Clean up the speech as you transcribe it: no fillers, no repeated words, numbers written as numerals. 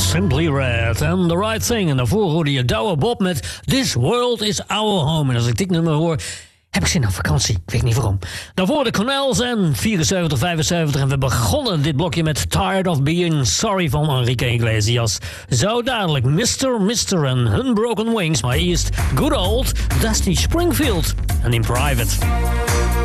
Simply Red and The Right Thing. En daarvoor hoorde je Douwe Bob met This World Is Our Home. En als ik dit nummer hoor, heb ik zin aan vakantie. Ik weet niet waarom. Daarvoor de Cornels en 74, 75. En we begonnen dit blokje met Tired of Being Sorry van Enrique Iglesias. Zo dadelijk Mr. en Unbroken Wings. Maar eerst good old Dusty Springfield en In Private.